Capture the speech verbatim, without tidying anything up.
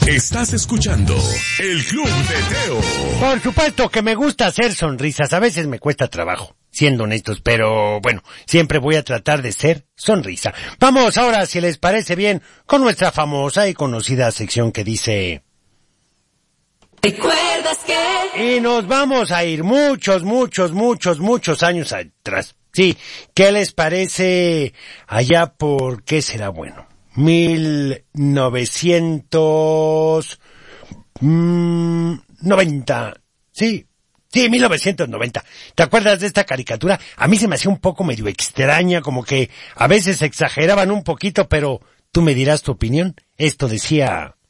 Estás escuchando El Club de Teo. Por supuesto que me gusta hacer sonrisas, a veces me cuesta trabajo, siendo honestos, pero bueno, siempre voy a tratar de ser sonrisa. Vamos ahora, si les parece bien, con nuestra famosa y conocida sección que dice... ¿Recuerdas que? Y nos vamos a ir muchos, muchos, muchos, muchos años atrás. Sí, ¿qué les parece allá por qué será bueno? Mil novecientos noventa. Sí, sí, mil novecientos noventa. ¿Te acuerdas de esta caricatura? A mí se me hacía un poco medio extraña, como que a veces exageraban un poquito, pero tú me dirás tu opinión. Esto decía...